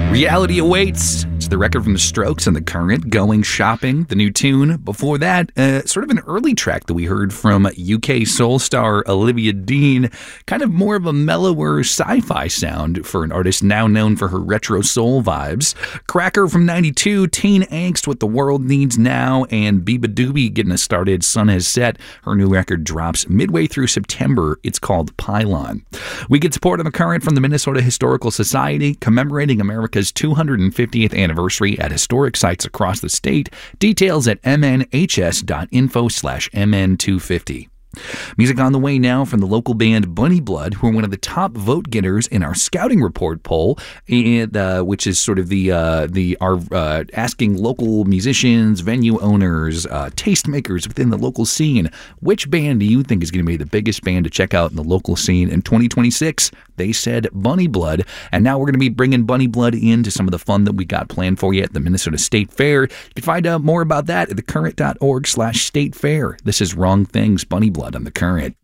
Reality Awaits. It's the record from The Strokes and The Current, Going Shopping, the new tune. Before that, sort of an early track that we heard from UK soul star Olivia Dean. Kind of more of a mellower sci-fi sound for an artist now known for her retro soul vibes. Cracker from 92, Teen Angst, What the World Needs Now, and Biba Doobie getting us started, Sun Has Set. Her new record drops midway through September. It's called Pylon. We get support on The Current from the Minnesota Historical Society, commemorating America's 250th anniversary at historic sites across the state. Details at mnhs.info/mn250. Music on the way now from the local band Bunny Blood, who are one of the top vote getters in our scouting report poll, and which is sort of our asking local musicians, venue owners, tastemakers within the local scene, which band do you think is going to be the biggest band to check out in the local scene in 2026? They said Bunny Blood, and now we're going to be bringing Bunny Blood into some of the fun that we got planned for you at the Minnesota State Fair. You can find out more about that at thecurrent.org/statefair. This is Wrong Things, Bunny Blood on The Current.